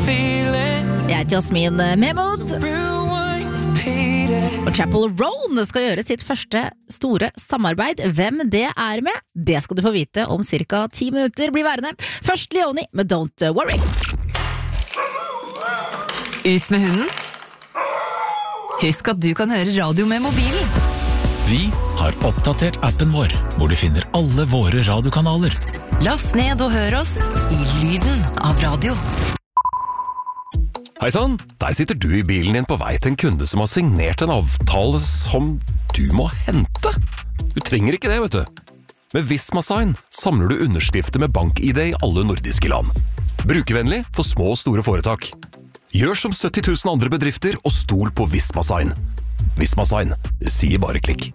Jeg heter Jasmin Mehmood. Og Chapel Roan skal gjøre sitt første store samarbeid. Hvem det er med, det skal du få vite om cirka 10 minutter. Bli værende. Først Leoni med Don't Worry. Ut med hunden. Husk at du kan høre radio med mobilen. Vi har oppdatert appen vår, hvor du finner alle våre radiokanaler. Last ned og hør oss i lyden av radio. Hei sann, der sitter du i bilen din på vei til en kunde som har signert en avtale som du må hente. Du trenger ikke det, vet du. Med Visma-sign samler du underskrifter med bank-ID i alle nordiske land. Brukervennlig for små og store foretak. Gjør som 70 000 andre bedrifter og stol på Visma-sign. Visma-sign, det sier bare klikk.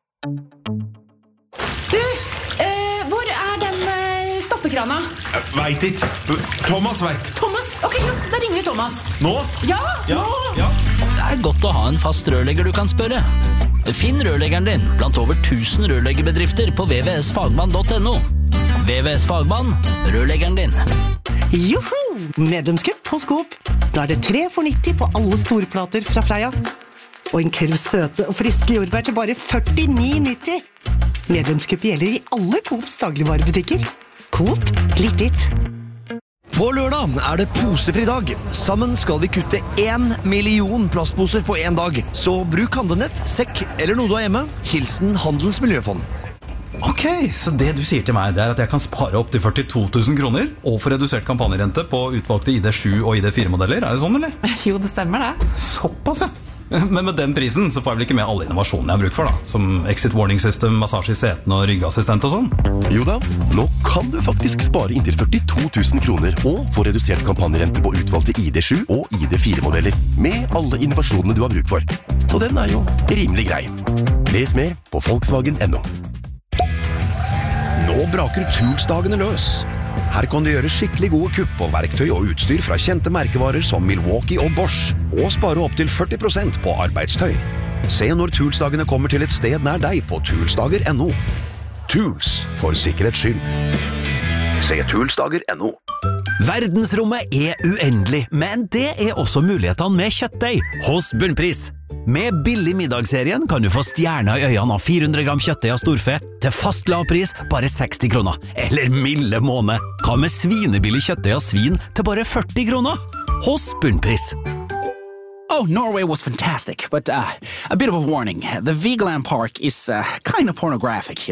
Du, hvor er den stoppekrana? Vet ikke. Thomas vet. Thomas? Ok, da ringer vi Thomas. Nå? Ja, nå! Ja. Det er godt å ha en fast rørlegger du kan spørre. Finn rørleggeren din blant over 1000 rørleggerbedrifter på vvsfagmann.no. VVS Fagmann, rørleggeren din. Joho! Medlemskap hos Coop. Da er det 3 for 90 på alle storplater fra Freia. Og en kurv søte og friske jordbær til bare 49,90. Medlemskap gjelder i alle Coops dagligvarebutikker. Coop, litt ditt. På lørdag er det posefri dag. Sammen skal vi kutte 1 million plastposer på en dag. Så bruk handlenett, sekk eller noe du har hjemme. Hilsen Handels Miljøfond. Ok, så det du sier til meg, det er at jeg kan spare opp til 42 000 kroner og få redusert kampanjerente på utvalgte ID7 og ID4-modeller. Er det sånn, eller? Jo, det stemmer det. Såpass, ja. Men med den prisen så får jeg vel ikke med alle innovasjonene jeg har bruk for, da. Som exit warning system, massasje i setene og ryggassistent og sånn. Jo da, nå kan du faktisk spare inntil 42 000 kroner og få redusert kampanjerente på utvalgte ID7 og ID4-modeller med alle innovasjonene du har bruk for. Så den er jo rimelig grei. Les mer på Volkswagen.no. Nå braker Tools-dagene løs. Her kan du gjøre skikkelig gode kupp på verktøy og utstyr fra kjente merkevarer som Milwaukee og Bosch, og spare opp til 40% på arbeidstøy. Se når Tools-dagene kommer til et sted nær deg på toolsdager.no. Tools, for sikkerhets skyld. Se toolsdager.no. Verdensrommet er uendelig, men det er også mulighetene med kjøttdeig hos Bunnpris. Med billig middagsserien kan du få stjerner i øynene av 400 gram kjøttdeig av storfe til fast lavpris bare 60 kroner. Eller milde måned. Hva med svinebillig kjøttdeig av svin til bare 40 kroner? Hos Bunnpris. Oh, Norway was fantastic, but a bit of a warning. The Vigeland Park is kind of pornographic,